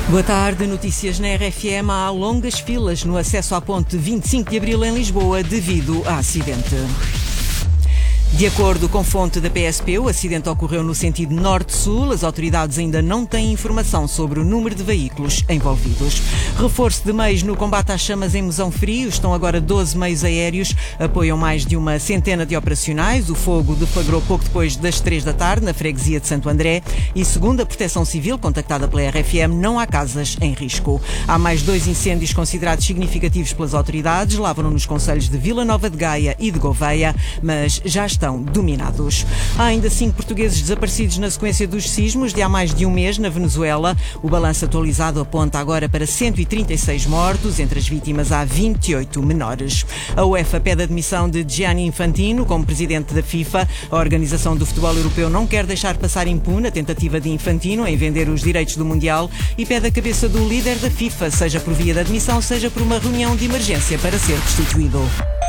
Boa tarde, notícias na RFM. Há longas filas no acesso à ponte 25 de Abril em Lisboa devido a acidente. De acordo com fonte da PSP, o acidente ocorreu no sentido norte-sul. As autoridades ainda não têm informação sobre o número de veículos envolvidos. Reforço de meios no combate às chamas em Mesão Frio. Estão agora 12 meios aéreos, apoiam mais de uma centena de operacionais. O fogo deflagrou pouco depois das 3 da tarde, na freguesia de Santo André. E segundo a Proteção Civil, contactada pela RFM, não há casas em risco. Há mais 2 incêndios considerados significativos pelas autoridades. Lavram nos concelhos de Vila Nova de Gaia e de Gouveia, mas já estão dominados. Há ainda 5 portugueses desaparecidos na sequência dos sismos de há mais de um mês na Venezuela. O balanço atualizado aponta agora para 136 mortos. Entre as vítimas há 28 menores. A UEFA pede a demissão de Gianni Infantino como presidente da FIFA. A Organização do Futebol Europeu não quer deixar passar impune a tentativa de Infantino em vender os direitos do Mundial e pede a cabeça do líder da FIFA, seja por via da demissão, seja por uma reunião de emergência para ser destituído.